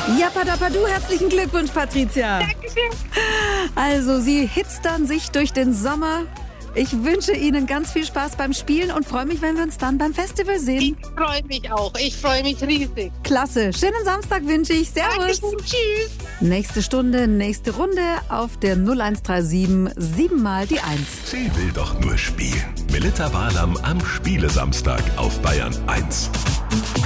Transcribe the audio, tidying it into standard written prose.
Jappadapadu, herzlichen Glückwunsch, Patricia. Dankeschön. Also, Sie hitztern sich durch den Sommer. Ich wünsche Ihnen ganz viel Spaß beim Spielen und freue mich, wenn wir uns dann beim Festival sehen. Ich freue mich auch. Ich freue mich riesig. Klasse. Schönen Samstag wünsche ich. Servus. Dankeschön. Tschüss. Nächste Stunde, nächste Runde auf der 0137 7 mal die 1. Sie will doch nur spielen. Melitta Walam am Spielesamstag auf Bayern 1.